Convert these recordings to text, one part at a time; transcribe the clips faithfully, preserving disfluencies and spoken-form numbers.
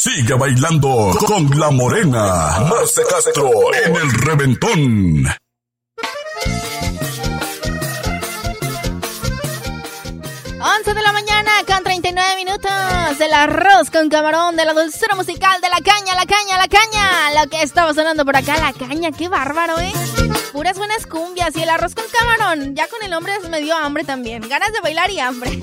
Sigue bailando con la morena. Marce Castro en el reventón. once de la mañana con treinta y nueve minutos. El arroz con camarón de la dulzura musical de la caña, la caña, la caña. Lo que estaba sonando por acá, la caña. Qué bárbaro, ¿eh? Puras buenas cumbias. Y el arroz con camarón. Ya con el nombre me dio hambre también. Ganas de bailar y hambre.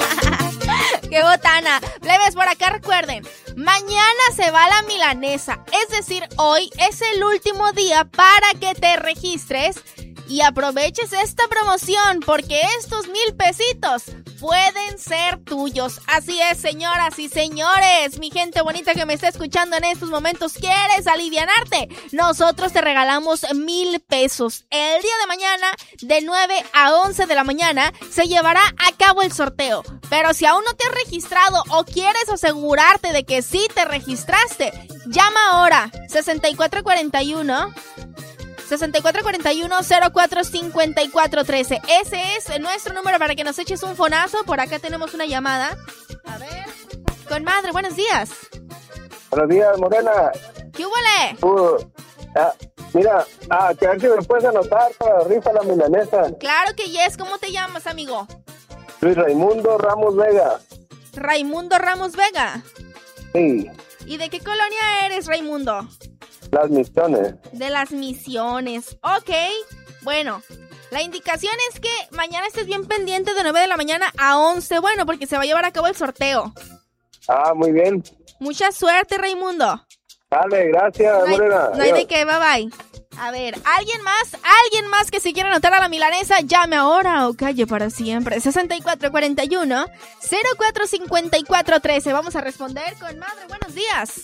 ¡Qué botana! Plebes, por acá recuerden, mañana se va la milanesa. Es decir, hoy es el último día para que te registres y aproveches esta promoción, porque estos mil pesitos pueden ser tuyos. Así es, señoras y señores, mi gente bonita que me está escuchando en estos momentos, ¿quieres alivianarte? Nosotros te regalamos mil pesos. El día de mañana, de nueve a once de la mañana, se llevará a cabo el sorteo. Pero si aún no te has registrado o quieres asegurarte de que sí te registraste, llama ahora sesenta y cuatro cuarenta y uno sesenta y cuatro cuarenta y uno, cero cuatro cincuenta y cuatro trece. Ese es nuestro número para que nos eches un fonazo. Por acá tenemos una llamada. A ver. Con madre, buenos días. Buenos días, Morena. ¿Qué huele? Uh, ah, mira, ah, que a ver si me puedes anotar para rifa la milanesa. Claro que yes. ¿Cómo te llamas, amigo? Luis Raimundo Ramos Vega. Raimundo Ramos Vega. Sí. ¿Y de qué colonia eres, Raimundo? Las Misiones. De Las Misiones. Ok. Bueno, la indicación es que mañana estés bien pendiente de nueve de la mañana a once. Bueno, porque se va a llevar a cabo el sorteo. Ah, muy bien. Mucha suerte, Raimundo. Dale, gracias, no hay, Morena. No hay de qué, bye bye. A ver, ¿alguien más? ¿Alguien más que se quiera anotar a la milanesa? Llame ahora o calle para siempre. sesenta y cuatro cuarenta y uno, cero cuatro cincuenta y cuatro trece. Vamos a responder con madre. Buenos días.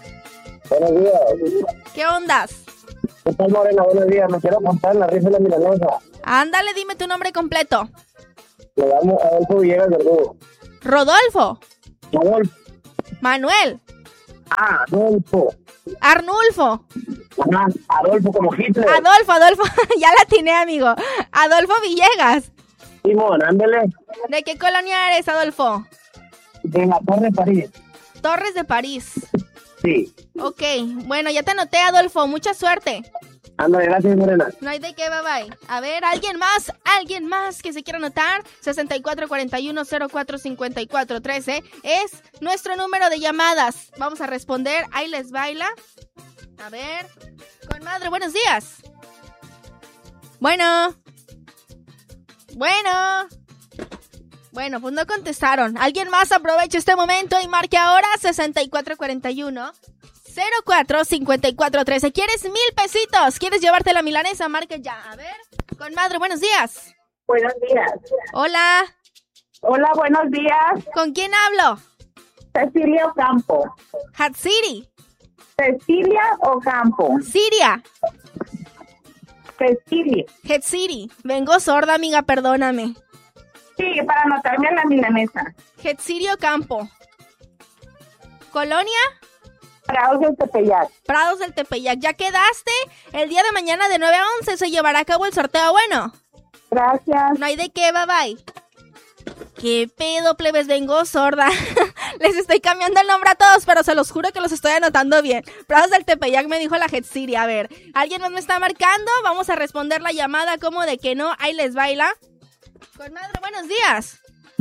Buenos días. ¿Qué ondas? ¿Qué tal, Morena? Buenos días. Me quiero apuntar en la rifa de la milanesa. Ándale, dime tu nombre completo. Le damos a Adolfo Villegas Verdugo. Rodolfo. Adolfo. Manuel. Ah, Adolfo. Arnulfo. Ajá, Adolfo como Hitler. Adolfo, Adolfo. Ya la atiné, amigo. Adolfo Villegas. Simón, ándale. ¿De qué colonia eres, Adolfo? De la Torre de París. Torres de París. Sí. Ok, bueno, ya te anoté, Adolfo. Mucha suerte. Ándale, gracias, Morena. No hay de qué, bye bye. A ver, ¿alguien más? ¿Alguien más que se quiera anotar? sesenta y cuatro cuarenta y uno, cero cuatro cincuenta y cuatro trece es nuestro número de llamadas. Vamos a responder. Ahí les baila. A ver. Con madre, buenos días. Bueno. Bueno. Bueno, pues no contestaron. ¿Alguien más aprovecha este momento y marque ahora? sesenta y cuatro cuarenta y uno, cero cuatro cincuenta y cuatro trece. ¿Quieres mil pesitos? ¿Quieres llevarte la milanesa? Marque ya. A ver. Con madre, buenos días. Buenos días. Hola. Hola, buenos días. ¿Con quién hablo? Cecilia Ocampo. Hatsiri. Cecilia Ocampo. Siria. Cecilia. Hatsiri. Vengo sorda, amiga, perdóname. Sí, para anotarme a la milanesa. Hatsiri Ocampo. ¿Colonia? Prados del Tepeyac. Prados del Tepeyac. ¿Ya quedaste? El día de mañana de nueve a once se llevará a cabo el sorteo. Bueno. Gracias. No hay de qué, bye bye. ¿Qué pedo, plebes? Vengo sorda. Les estoy cambiando el nombre a todos, pero se los juro que los estoy anotando bien. Prados del Tepeyac me dijo la Hatsiri. A ver, ¿alguien más me está marcando? Vamos a responder la llamada como de que no. Ahí les baila. Con madre, buenos días.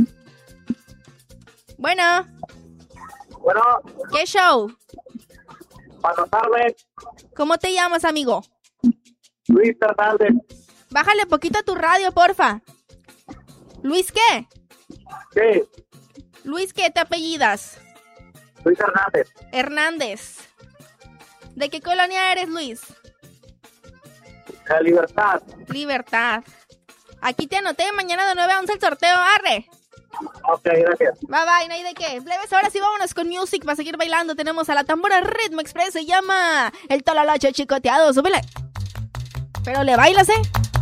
Bueno. Bueno. ¿Qué show? Buenas tardes. ¿Cómo te llamas, amigo? Luis Hernández. Bájale poquito a tu radio, porfa. ¿Luis qué? Sí. ¿Luis qué te apellidas? Luis Hernández. Hernández. ¿De qué colonia eres, Luis? La Libertad. Libertad. Aquí te anoté, mañana de nueve a once el sorteo, arre. Ok, gracias. Bye bye, no hay de qué. Plebes, ahora sí vámonos con music para seguir bailando. Tenemos a la tambora Ritmo Express, se llama El Tololoche Chicoteado, súbele. Pero le bailas, ¿eh?